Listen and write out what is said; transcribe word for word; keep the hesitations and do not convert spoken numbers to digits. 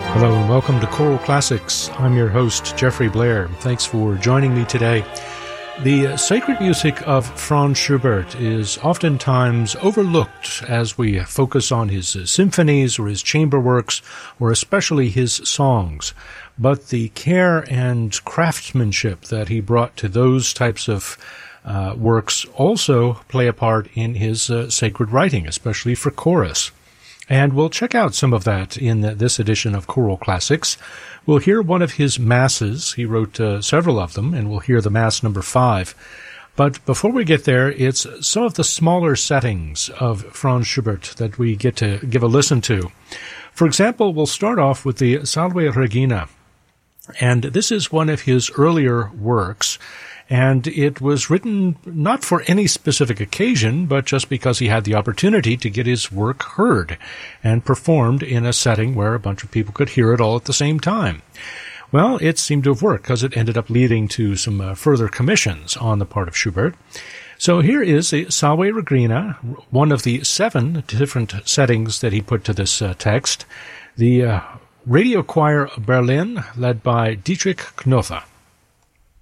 Hello and welcome to Choral Classics. I'm your host, Jeffrey Blair. Thanks for joining me today. The sacred music of Franz Schubert is oftentimes overlooked as we focus on his symphonies or his chamber works, or especially his songs. But the care and craftsmanship that he brought to those types of uh, works also play a part in his uh, sacred writing, especially for chorus. And we'll check out some of that in this edition of Choral Classics. We'll hear one of his masses. He wrote uh, several of them, and we'll hear the Mass number five. But before we get there, it's some of the smaller settings of Franz Schubert that we get to give a listen to. For example, we'll start off with the Salve Regina. And this is one of his earlier works. And it was written not for any specific occasion, but just because he had the opportunity to get his work heard and performed in a setting where a bunch of people could hear it all at the same time. Well, it seemed to have worked because it ended up leading to some uh, further commissions on the part of Schubert. So here is the Salve Regina, one of the seven different settings that he put to this uh, text. The uh, Radio Choir Berlin, led by Dietrich Knopfer.